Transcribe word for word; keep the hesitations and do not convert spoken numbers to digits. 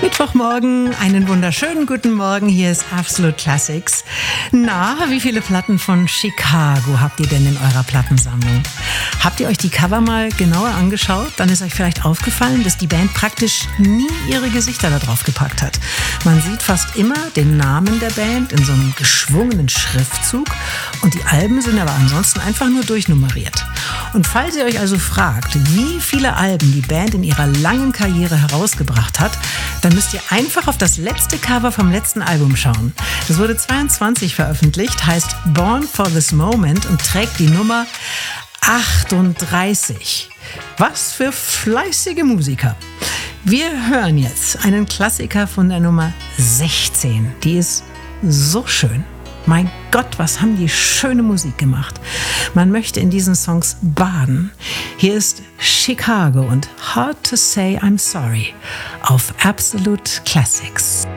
Mittwochmorgen, einen wunderschönen guten Morgen. Hier ist Absolute Classics. Na, wie viele Platten von Chicago habt ihr denn in eurer Plattensammlung? Habt ihr euch die Cover mal genauer angeschaut? Dann ist euch vielleicht aufgefallen, dass die Band praktisch nie ihre Gesichter da drauf gepackt hat. Man sieht fast immer den Namen der Band in so einem geschwungenen Schriftzug und die Alben sind aber ansonsten einfach nur durchnummeriert. Und falls ihr euch also fragt, wie viele Alben die Band in ihrer langen Karriere herausgebracht hat, dann müsst ihr einfach auf das letzte Cover vom letzten Album schauen. Das wurde zweiundzwanzig veröffentlicht, heißt Born for This Moment und trägt die Nummer achtunddreißig. Was für fleißige Musiker. Wir hören jetzt einen Klassiker von der Nummer sechzehn. Die ist so schön. Mein Gott, was haben die schöne Musik gemacht. Man möchte in diesen Songs baden. Hier ist Chicago und Hard to Say I'm Sorry auf Absolute Classics.